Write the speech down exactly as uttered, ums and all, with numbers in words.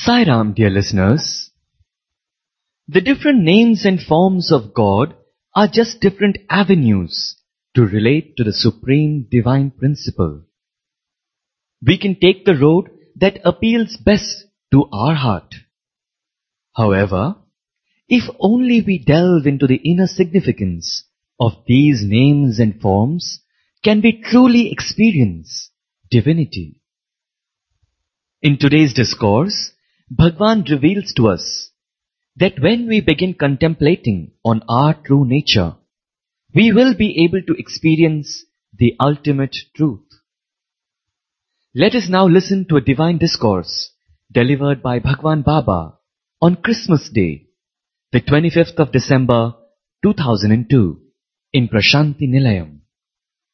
Sai Ram, dear listeners. The different names and forms of God are just different avenues to relate to the supreme divine principle. We can take the road that appeals best to our heart. However, if only we delve into the inner significance of these names and forms, can we truly experience divinity. In today's discourse, Bhagwan reveals to us that when we begin contemplating on our true nature, we will be able to experience the ultimate truth. Let us now listen to a divine discourse delivered by Bhagwan Baba on Christmas Day, the twenty-fifth of December two thousand two, in Prashanti Nilayam.